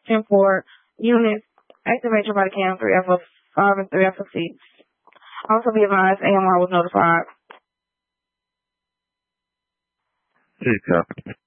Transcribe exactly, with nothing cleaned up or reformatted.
ten four units. Activate your body cam three F five and three F six. Also be advised, A M R was notified. Hey, copy.